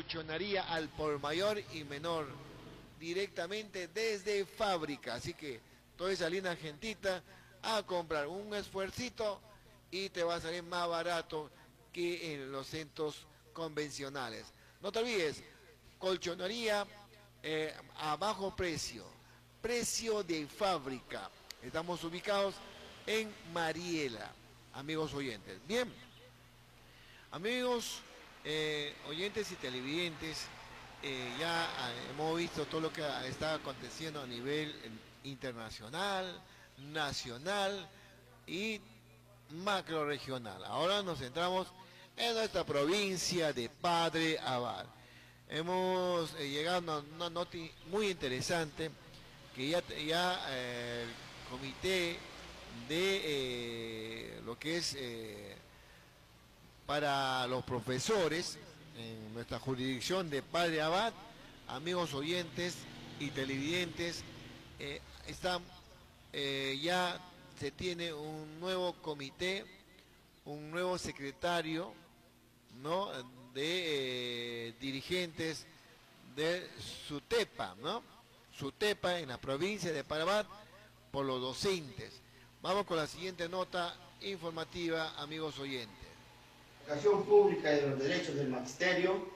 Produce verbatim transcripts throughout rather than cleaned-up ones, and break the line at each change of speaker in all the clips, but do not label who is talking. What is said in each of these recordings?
colchonería al por mayor y menor, directamente desde fábrica. Así que toda esa linda gentita a comprar un esfuercito y te va a salir más barato que en los centros convencionales. No te olvides, colchonería eh, a bajo precio, precio de fábrica. Estamos ubicados en Mariela, amigos oyentes. Bien, amigos eh, oyentes y televidentes, eh, ya eh, hemos visto todo lo que está aconteciendo a nivel eh, internacional, nacional y macro regional. Ahora nos centramos en nuestra provincia de Padre Abad. Hemos eh, llegado a una nota muy interesante que ya, ya eh, el comité de eh, lo que es eh, para los profesores en nuestra jurisdicción de Padre Abad, amigos oyentes y televidentes, eh, están eh, ya se tiene un nuevo comité, un nuevo secretario, ¿no?, de eh, dirigentes de SUTEPA, ¿no? SUTEPA en la provincia de Padre Abad por los docentes. Vamos con la siguiente nota informativa, amigos oyentes.
Educación pública y de los derechos del magisterio.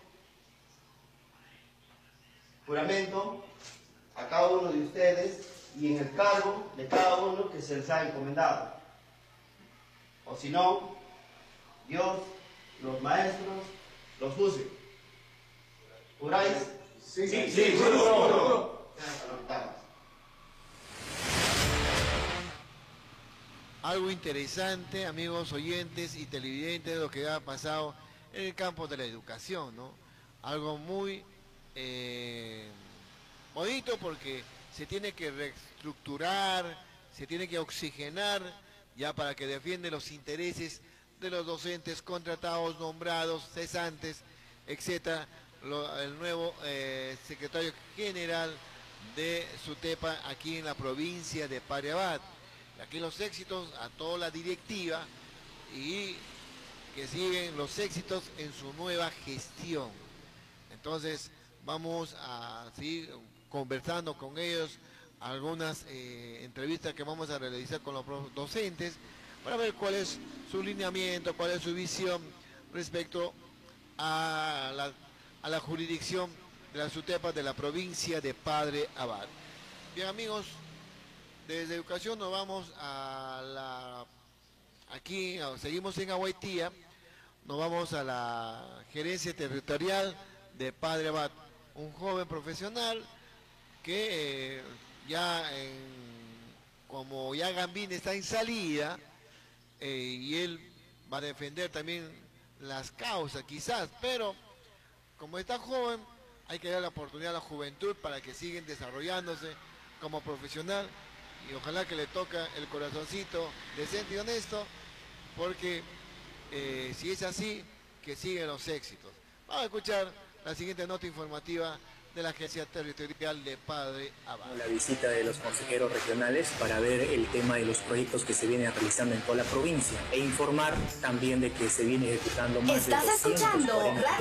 Juramento a cada uno de ustedes y en el cargo de cada uno que se les ha encomendado. O si no, Dios, los maestros, los juzgue. ¿Juráis?
Sí, sí, sí, juro.
Algo interesante, amigos oyentes y televidentes, de lo que ha pasado en el campo de la educación, ¿no? Algo muy eh, bonito porque se tiene que reestructurar, se tiene que oxigenar ya para que defiende los intereses de los docentes contratados, nombrados, cesantes, etcétera. Lo, el nuevo eh, secretario general de SUTEPA aquí en la provincia de Padre Abad. Aquí los éxitos a toda la directiva y que siguen los éxitos en su nueva gestión. Entonces vamos a seguir conversando con ellos, algunas eh, entrevistas que vamos a realizar con los docentes para ver cuál es su lineamiento, cuál es su visión respecto a la, a la jurisdicción de la SUTEPA de la provincia de Padre Abad. Bien, amigos, desde educación nos vamos a la, aquí seguimos en Aguaitía, nos vamos a la gerencia territorial de Padre Abad, un joven profesional que eh, ya en, como ya Gambín está en salida eh, y él va a defender también las causas quizás, pero como está joven hay que dar la oportunidad a la juventud para que sigan desarrollándose como profesional. Y ojalá que le toca el corazoncito decente y honesto, porque eh, si es así, que siguen los éxitos. Vamos a escuchar la siguiente nota informativa de la Agencia Territorial de Padre Abad.
La visita de los consejeros regionales para ver el tema de los proyectos que se vienen realizando en toda la provincia e informar también de que se viene ejecutando más de doscientos cuarenta